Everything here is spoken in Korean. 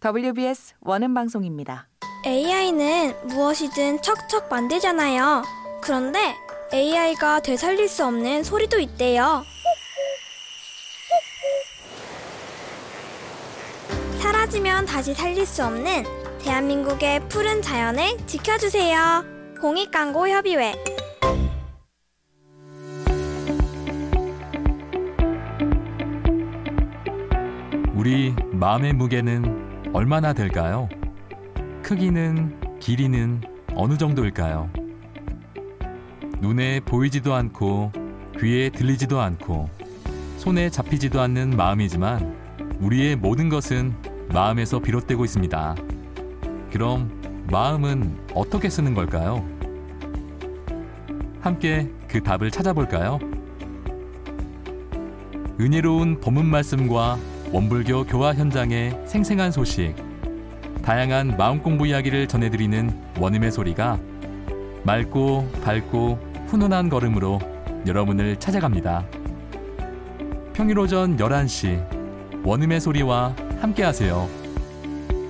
WBS 원음 방송입니다. AI는 무엇이든 척척 만들잖아요. 그런데 AI가 되살릴 수 없는 소리도 있대요. 사라지면 다시 살릴 수 없는 대한민국의 푸른 자연을 지켜주세요. 공익광고협의회. 우리 마음의 무게는 얼마나 될까요? 크기는, 길이는 어느 정도일까요? 눈에 보이지도 않고 귀에 들리지도 않고 손에 잡히지도 않는 마음이지만 우리의 모든 것은 마음에서 비롯되고 있습니다. 그럼 마음은 어떻게 쓰는 걸까요? 함께 그 답을 찾아볼까요? 은혜로운 법문 말씀과 원불교 교화 현장의 생생한 소식, 다양한 마음공부 이야기를 전해드리는 원음의 소리가 맑고 밝고 훈훈한 걸음으로 여러분을 찾아갑니다. 평일 오전 11시 원음의 소리와 함께하세요.